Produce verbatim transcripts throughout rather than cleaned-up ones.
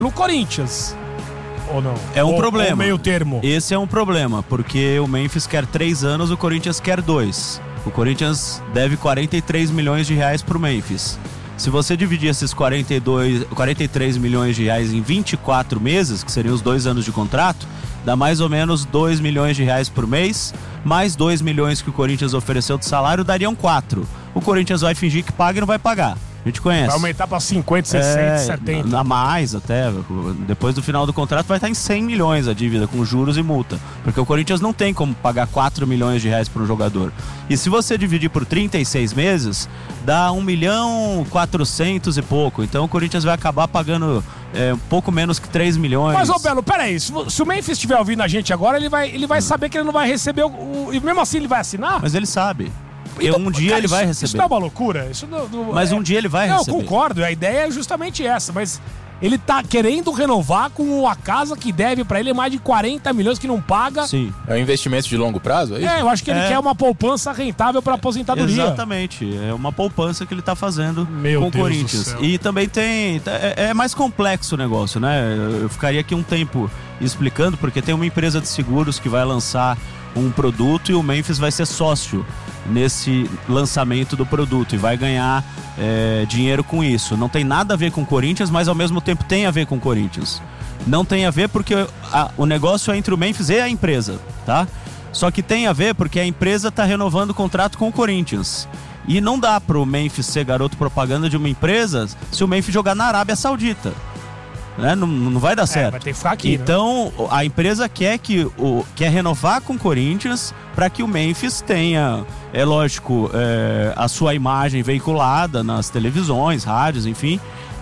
no Corinthians. Ou não? É um ou, problema. Ou meio termo. Esse é um problema, porque o Memphis quer três anos, o Corinthians quer dois. O Corinthians deve quarenta e três milhões de reais pro Memphis. Se você dividir esses quarenta e dois, quarenta e três milhões de reais em vinte e quatro meses, que seriam os dois anos de contrato, dá mais ou menos dois milhões de reais por mês, mais dois milhões que o Corinthians ofereceu de salário, dariam quatro. O Corinthians vai fingir que paga e não vai pagar. A gente conhece. Vai aumentar para cinquenta, sessenta, é, setenta. A mais até. Depois do final do contrato vai estar em cem milhões a dívida, com juros e multa. Porque o Corinthians não tem como pagar quatro milhões de reais para um jogador. E se você dividir por trinta e seis meses, dá um milhão quatrocentos e pouco. Então o Corinthians vai acabar pagando é, um pouco menos que três milhões. Mas, ô Belo, peraí. Se, se o Memphis estiver ouvindo a gente agora, ele vai, ele vai saber que ele não vai receber o, o... E mesmo assim ele vai assinar? Mas ele sabe. Então, um dia cara, ele vai isso, receber. Isso não é uma loucura? Isso não, não, mas é... um dia ele vai não, receber. Eu concordo, a ideia é justamente essa, mas ele tá querendo renovar com a casa que deve pra ele mais de quarenta milhões que não paga. Sim. É um investimento de longo prazo, é isso? É, eu acho que ele é. quer uma poupança rentável pra aposentadoria. Exatamente, é uma poupança que ele tá fazendo Meu com o Deus Corinthians. do céu. E também tem, é, é mais complexo o negócio, né? Eu ficaria aqui um tempo explicando, porque tem uma empresa de seguros que vai lançar um produto e o Memphis vai ser sócio nesse lançamento do produto e vai ganhar é, dinheiro com isso. Não tem nada a ver com o Corinthians, mas ao mesmo tempo tem a ver com o Corinthians. Não tem a ver porque a, o negócio é entre o Memphis e a empresa, tá? Só que tem a ver porque a empresa está renovando o contrato com o Corinthians. E não dá pro Memphis ser garoto propaganda de uma empresa se o Memphis jogar na Arábia Saudita. Né? Não, não vai dar certo. É, vai ter que ficar aqui, então, né? a empresa quer, que o, quer renovar com o Corinthians para que o Memphis tenha, é lógico, é, a sua imagem veiculada nas televisões, rádios, enfim.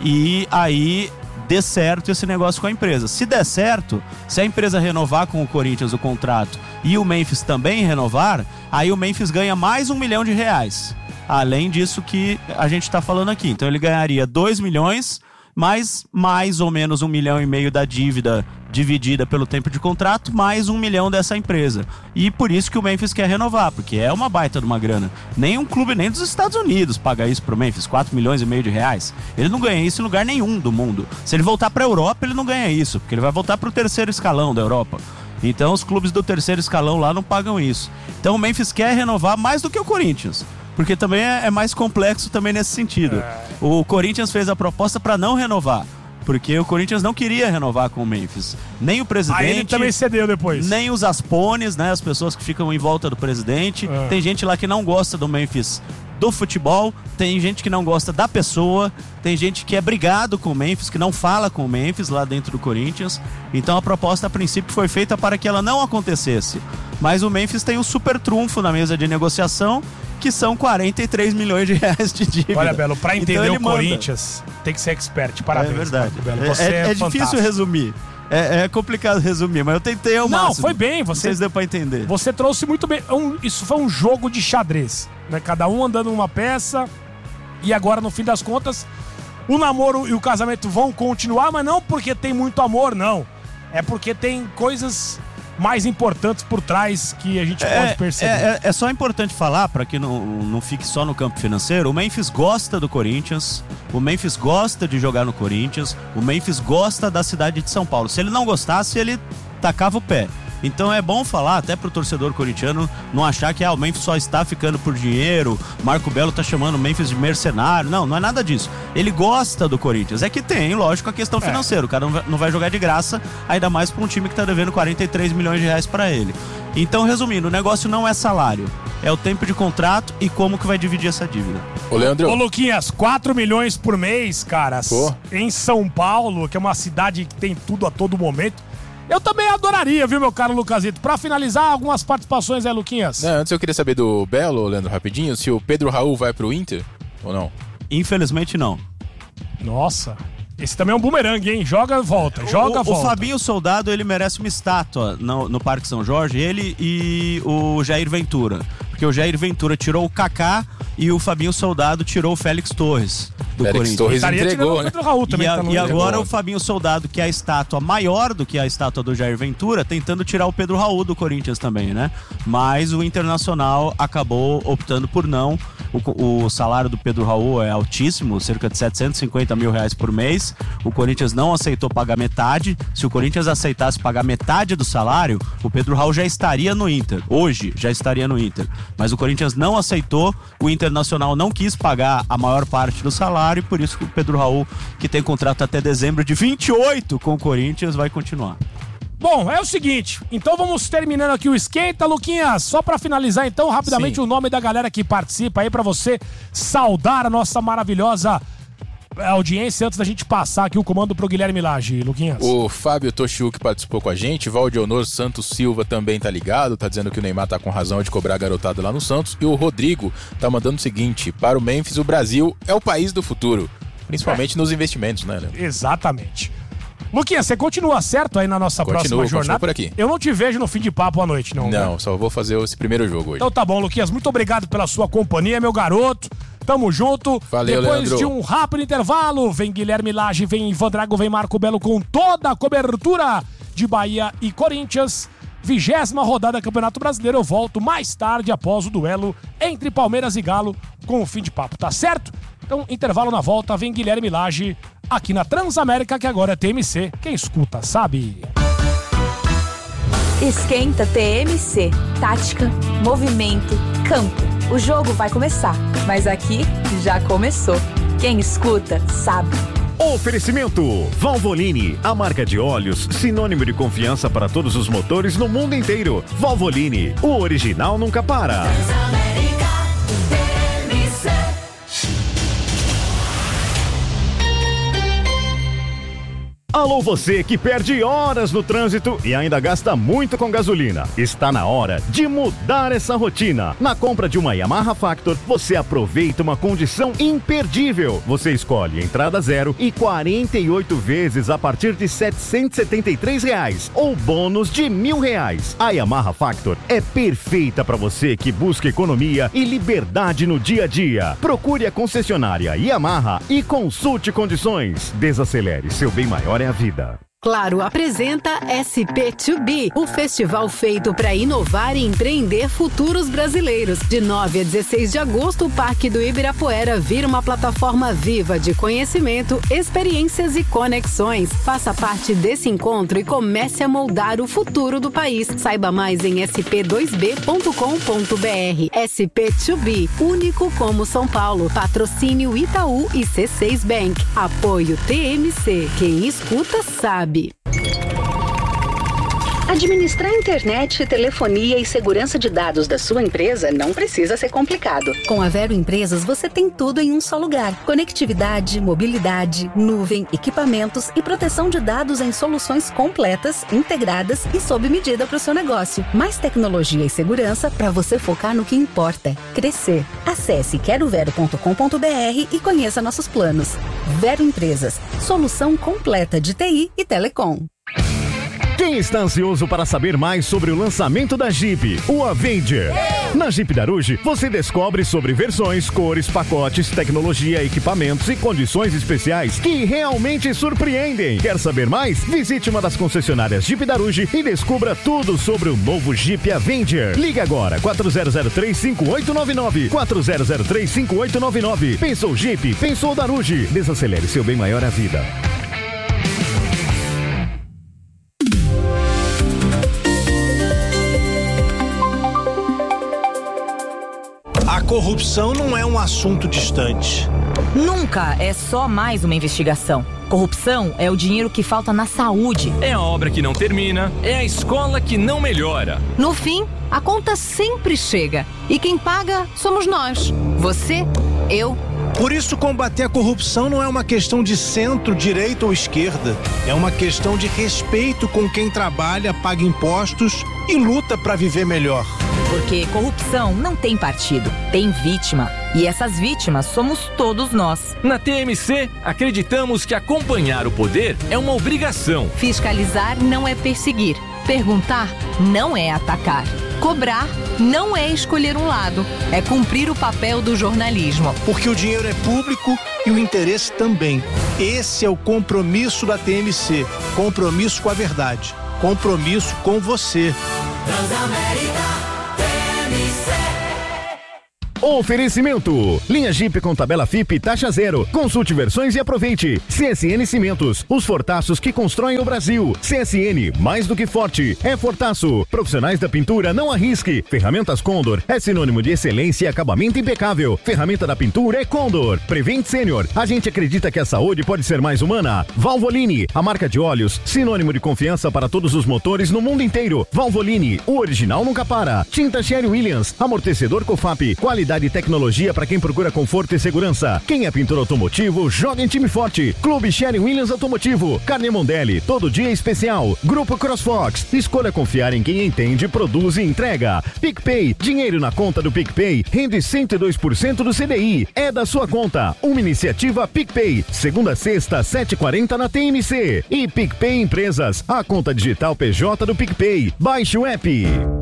E aí dê certo esse negócio com a empresa. Se der certo, se a empresa renovar com o Corinthians o contrato e o Memphis também renovar, aí o Memphis ganha mais um milhão de reais. Além disso que a gente está falando aqui. Então ele ganharia dois milhões... mais mais ou menos um milhão e meio da dívida dividida pelo tempo de contrato, mais um milhão dessa empresa. E por isso que o Memphis quer renovar, porque é uma baita de uma grana. Nem um clube nem dos Estados Unidos paga isso pro Memphis, quatro milhões e meio de reais. Ele não ganha isso em lugar nenhum do mundo. Se ele voltar pra Europa, ele não ganha isso, porque ele vai voltar pro terceiro escalão da Europa. Então os clubes do terceiro escalão lá não pagam isso. Então o Memphis quer renovar mais do que o Corinthians. Porque também é, é mais complexo também nesse sentido. É. O Corinthians fez a proposta para não renovar. Porque o Corinthians não queria renovar com o Memphis. Nem o presidente... Aí ele também cedeu depois. Nem os aspones, né? As pessoas que ficam em volta do presidente. É. Tem gente lá que não gosta do Memphis do futebol. Tem gente que não gosta da pessoa. Tem gente que é brigado com o Memphis, que não fala com o Memphis lá dentro do Corinthians. Então a proposta a princípio foi feita para que ela não acontecesse. Mas o Memphis tem um super trunfo na mesa de negociação, que são quarenta e três milhões de reais de dívida. Olha, Belo, pra entender então o manda. Corinthians, tem que ser expert. Parabéns. É verdade. Belo. Você é, é, é difícil resumir. É, é complicado resumir, mas eu tentei ao Não, máximo. foi bem. Você, Vocês deu pra entender. Você trouxe muito bem. Um, isso foi um jogo de xadrez, né? Cada um andando uma peça. E agora, no fim das contas, o namoro e o casamento vão continuar, mas não porque tem muito amor, não. É porque tem coisas mais importantes por trás que a gente é, pode perceber. É, é, é só importante falar, para que não, não fique só no campo financeiro, o Memphis gosta do Corinthians, o Memphis gosta de jogar no Corinthians, o Memphis gosta da cidade de São Paulo. Se ele não gostasse, ele tacava o pé. Então é bom falar, até pro torcedor corintiano não achar que ah, o Memphis só está ficando por dinheiro, Marco Belo tá chamando o Memphis de mercenário. Não, não é nada disso. Ele gosta do Corinthians. É que tem, lógico, a questão financeira. O cara não vai jogar de graça, ainda mais pra um time que tá devendo quarenta e três milhões de reais pra ele. Então, resumindo, o negócio não é salário. É o tempo de contrato e como que vai dividir essa dívida. Ô, Leandro. Ô, Luquinhas, quatro milhões por mês, cara, Pô. em São Paulo, que é uma cidade que tem tudo a todo momento. Eu também adoraria, viu, meu caro Lucasito? Pra finalizar, algumas participações aí, Luquinhas. Não, antes eu queria saber do Belo, Leandro, rapidinho, se o Pedro Raul vai pro Inter ou não. Infelizmente não. Nossa, esse também é um bumerangue, hein? Joga, volta, joga, o, volta. O Fabinho Soldado, ele merece uma estátua no, no Parque São Jorge, ele e o Jair Ventura. Porque o Jair Ventura tirou o Kaká e o Fabinho Soldado tirou o Félix Torres. do Félix Corinthians. Torres Estaria entregou, tirando né? o Pedro Raul também. E, a- que tá no- e agora Entregou. o Fabinho Soldado, que é a estátua maior do que a estátua do Jair Ventura, tentando tirar o Pedro Raul do Corinthians também, né? Mas o Internacional acabou optando por não. O, o salário do Pedro Raul é altíssimo, cerca de setecentos e cinquenta mil reais por mês. O Corinthians não aceitou pagar metade. Se o Corinthians aceitasse pagar metade do salário, o Pedro Raul já estaria no Inter. Hoje já estaria no Inter. Mas o Corinthians não aceitou, o Internacional não quis pagar a maior parte do salário, por isso que o Pedro Raul, que tem contrato até dezembro de vinte e oito com o Corinthians, vai continuar. Bom, é o seguinte, então vamos terminando aqui o Esquenta, Luquinhas, só pra finalizar então, rapidamente Sim. o nome da galera que participa aí pra você saudar a nossa maravilhosa audiência antes da gente passar aqui o comando pro Guilherme Lage, Luquinhas. O Fábio Toshiuki participou com a gente, Valdionor Santos Silva também tá ligado, tá dizendo que o Neymar tá com razão de cobrar a garotada lá no Santos, e o Rodrigo tá mandando o seguinte: para o Memphis, o Brasil é o país do futuro, principalmente é. nos investimentos, né, Léo? Exatamente. Luquinhas, você continua certo aí na nossa Continuo, próxima continuo jornada? por aqui. Eu não te vejo no fim de papo à noite, não. Não, né? só vou fazer esse primeiro jogo hoje. Então tá bom, Luquinhas, muito obrigado pela sua companhia, meu garoto. Tamo junto. Valeu, Depois Leandro. de um rápido intervalo, vem Guilherme Lage, vem Ivan Drago, vem Marco Belo com toda a cobertura de Bahia e Corinthians. Vigésima rodada do Campeonato Brasileiro. Eu volto mais tarde após o duelo entre Palmeiras e Galo com o fim de papo, tá certo? Então, intervalo na volta, vem Guilherme Lage aqui na Transamérica, que agora é T M C. Quem escuta sabe. Esquenta T M C. Tática, movimento, campo. O jogo vai começar, mas aqui já começou. Quem escuta sabe. Oferecimento Valvoline, a marca de óleos sinônimo de confiança para todos os motores no mundo inteiro. Valvoline, o original nunca para. Alô você que perde horas no trânsito e ainda gasta muito com gasolina. Está na hora de mudar essa rotina. Na compra de uma Yamaha Factor, você aproveita uma condição imperdível. Você escolhe entrada zero e quarenta e oito vezes a partir de setecentos e setenta e três reais ou bônus de mil reais. A Yamaha Factor é perfeita para você que busca economia e liberdade no dia a dia. Procure a concessionária Yamaha e consulte condições. Desacelere, seu bem maior é a vida. Claro apresenta S P dois B, o festival feito para inovar e empreender futuros brasileiros. De nove a dezesseis de agosto, o Parque do Ibirapuera vira uma plataforma viva de conhecimento, experiências e conexões. Faça parte desse encontro e comece a moldar o futuro do país. Saiba mais em s p dois b ponto com ponto b r. S P dois B, único como São Paulo. Patrocínio Itaú e C seis Bank. Apoio T M C. Quem escuta sabe. Administrar internet, telefonia e segurança de dados da sua empresa não precisa ser complicado. Com a Vero Empresas, você tem tudo em um só lugar. Conectividade, mobilidade, nuvem, equipamentos e proteção de dados em soluções completas, integradas e sob medida para o seu negócio. Mais tecnologia e segurança para você focar no que importa: crescer. Acesse quero vero ponto com ponto b r e conheça nossos planos. Vero Empresas, solução completa de T I e telecom. Quem está ansioso para saber mais sobre o lançamento da Jeep, o Avenger? Na Jeep Daruge, você descobre sobre versões, cores, pacotes, tecnologia, equipamentos e condições especiais que realmente surpreendem. Quer saber mais? Visite uma das concessionárias Jeep Daruge e descubra tudo sobre o novo Jeep Avenger. Ligue agora, quatro zero zero três, cinco oito nove nove, quatro zero zero três, cinco oito nove nove. Pensou Jeep, pensou Daruge. Desacelere, seu bem maior é a vida. A corrupção não é um assunto distante. Nunca é só mais uma investigação. Corrupção é o dinheiro que falta na saúde. É a obra que não termina, é a escola que não melhora. No fim, a conta sempre chega. E quem paga somos nós. Você, eu. Por isso, combater a corrupção não é uma questão de centro, direita ou esquerda. É uma questão de respeito com quem trabalha, paga impostos e luta para viver melhor. Porque corrupção não tem partido, tem vítima. E essas vítimas somos todos nós. Na T M C, acreditamos que acompanhar o poder é uma obrigação. Fiscalizar não é perseguir. Perguntar não é atacar. Cobrar não é escolher um lado, é cumprir o papel do jornalismo. Porque o dinheiro é público e o interesse também. Esse é o compromisso da T M C. Compromisso com a verdade. Compromisso com você. Transamérica T M C. Oferecimento. Linha Jeep com tabela F I P taxa zero. Consulte versões e aproveite. C S N Cimentos. Os fortaços que constroem o Brasil. C S N, mais do que forte, é fortaço. Profissionais da pintura, não arrisque. Ferramentas Condor é sinônimo de excelência e acabamento impecável. Ferramenta da pintura é Condor. Prevent Senior. A gente acredita que a saúde pode ser mais humana. Valvoline, a marca de óleos, sinônimo de confiança para todos os motores no mundo inteiro. Valvoline, o original nunca para. Tinta Sherwin Williams, amortecedor Cofap, qualidade e tecnologia para quem procura conforto e segurança. Quem é pintor automotivo, joga em time forte. Clube Sherwin Williams Automotivo. Carne Mondelli, todo dia especial. Grupo CrossFox. Escolha confiar em quem entende, produz e entrega. PicPay, dinheiro na conta do PicPay rende cento e dois por cento do C D I. É da sua conta. Uma iniciativa PicPay. Segunda a sexta, sete e quarenta na T M C. E PicPay Empresas, a conta digital P J do PicPay. Baixe o app.